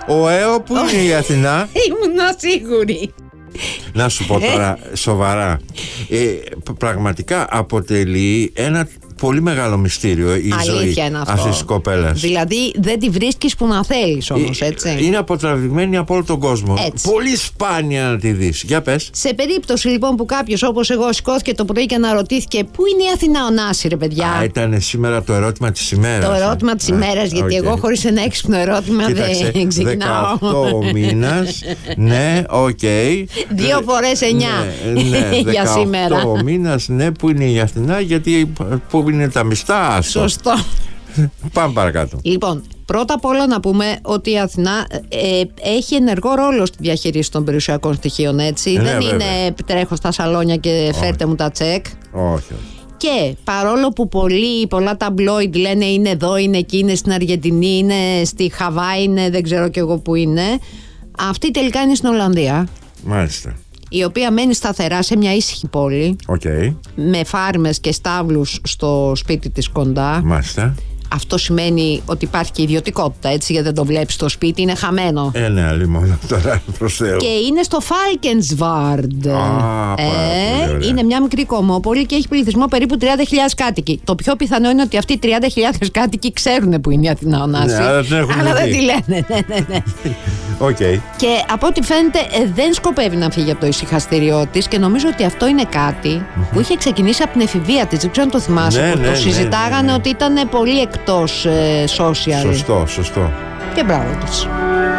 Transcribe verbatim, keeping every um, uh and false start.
Ο ΕΟ που είναι η Αθηνά? Ήμουνα σίγουρη. Να σου πω τώρα σοβαρά, ε, πραγματικά αποτελεί ένα πολύ μεγάλο μυστήριο η ζωή αυτής της κοπέλας. Δηλαδή δεν τη βρίσκεις που να θέλεις όμως, έτσι. Είναι αποτραβηγμένη από όλο τον κόσμο. Έτσι. Πολύ σπάνια να τη δεις. Για πες. Σε περίπτωση λοιπόν που κάποιος όπως εγώ σηκώθηκε το πρωί και αναρωτήθηκε πού είναι η Αθηνά Ωνάση, ρε παιδιά. Α, ήταν σήμερα το ερώτημα της ημέρας. Το ερώτημα της ημέρας, γιατί okay. εγώ χωρίς ένα έξυπνο ερώτημα Κοίταξε, δεν ξεκινάω. δεκαοκτώ μήνας, ναι, οκ. Okay. Δύο φορές εννιά ναι, ναι, για σήμερα. δεκαοκτώ μήνας, ναι, που είναι η Αθηνά, γιατί που είναι τα μιστά, άστο. Σωστό. Πάμε παρακάτω. Λοιπόν, πρώτα απ' όλα να πούμε ότι η Αθηνά ε, έχει ενεργό ρόλο στη διαχείριση των περιουσιακών στοιχείων, έτσι. Ναι, δεν βέβαια. είναι τρέχω στα σαλόνια και φέρτε μου τα τσεκ. Όχι, όχι. Και παρόλο που πολλοί, πολλά ταμπλόιντ λένε είναι εδώ, είναι εκεί, είναι στην Αργεντινή, είναι στη Χαβάη, είναι δεν ξέρω κι εγώ που είναι, αυτή τελικά είναι στην Ολλανδία. Μάλιστα. Η οποία μένει σταθερά σε μια ήσυχη πόλη, Okay. με φάρμες και στάβλους στο σπίτι της κοντά. Μάλιστα. Αυτό σημαίνει ότι υπάρχει και ιδιωτικότητα, έτσι, γιατί δεν το βλέπεις στο σπίτι, είναι χαμένο. Ε, ναι, άλλη μόνο τώρα, προς Θεού. Και είναι στο Falkensvard. Α, ε, είναι μια μικρή κομμόπολη και έχει πληθυσμό περίπου τριάντα χιλιάδες κάτοικοι. Το πιο πιθανό είναι ότι αυτοί οι τριάντα χιλιάδες κάτοικοι ξέρουν που είναι η Αθηνά Ωνάση. Ναι, αλλά δεν, αλλά δεν τη λένε. Ναι, ναι, ναι. Okay. Και από ό,τι φαίνεται ε, δεν σκοπεύει να φύγει από το ησυχαστήριό της και νομίζω ότι αυτό είναι κάτι mm-hmm. που είχε ξεκινήσει από την εφηβεία της. Δεν ξέρω αν το θυμάσαι, ναι, που ναι, το ναι, συζητάγανε, ναι, ναι, ότι ήταν πολύ εκτός ε, social. Σωστό, σωστό. Και μπράβο της.